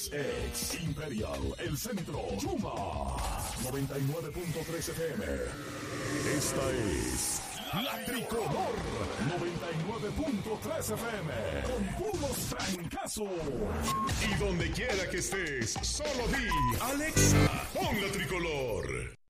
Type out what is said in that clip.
XX, Imperial, El Centro, Yuma, 99.3 FM. Esta es La Tricolor, 99.3 FM, con puros trancazos. Y donde quiera que estés, solo di Alexa, pon La Tricolor.